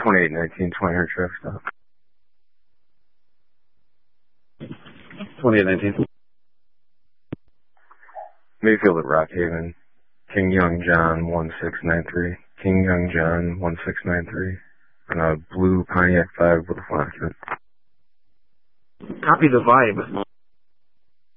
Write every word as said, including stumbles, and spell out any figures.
twenty-eight nineteen, twenty hundred traffic stop. twenty-eight nineteen. Mayfield at Rockhaven. King Young John one six nine three. King Young John one six nine three. On a blue Pontiac five with a flashlight. Copy the vibe.